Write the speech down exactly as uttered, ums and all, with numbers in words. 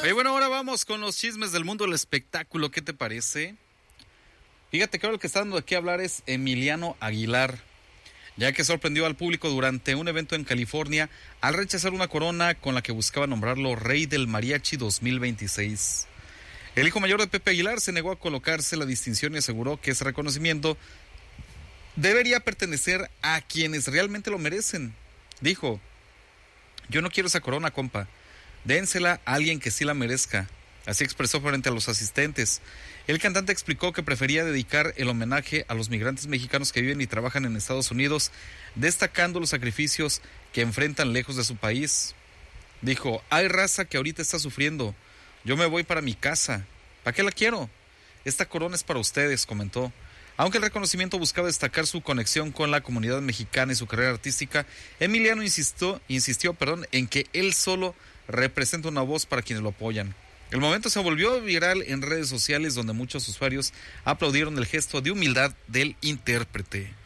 Oye, bueno, ahora vamos con los chismes del mundo del espectáculo. ¿Qué te parece? Fíjate que ahora el que está dando de qué hablar es Emiliano Aguilar, ya que sorprendió al público durante un evento en California al rechazar una corona con la que buscaba nombrarlo Rey del Mariachi dos mil veintiséis. El hijo mayor de Pepe Aguilar se negó a colocarse la distinción y aseguró que ese reconocimiento debería pertenecer a quienes realmente lo merecen. Dijo: yo no quiero esa corona, compa. Dénsela a alguien que sí la merezca. Así expresó frente a los asistentes. El cantante explicó que prefería dedicar el homenaje a los migrantes mexicanos que viven y trabajan en Estados Unidos, destacando los sacrificios que enfrentan lejos de su país. Dijo: hay raza que ahorita está sufriendo. Yo me voy para mi casa. ¿Para qué la quiero? Esta corona es para ustedes, comentó. Aunque el reconocimiento buscaba destacar su conexión con la comunidad mexicana y su carrera artística, Emiliano insistió, insistió perdón, en que él solo representa una voz para quienes lo apoyan. El momento se volvió viral en redes sociales, donde muchos usuarios aplaudieron el gesto de humildad del intérprete.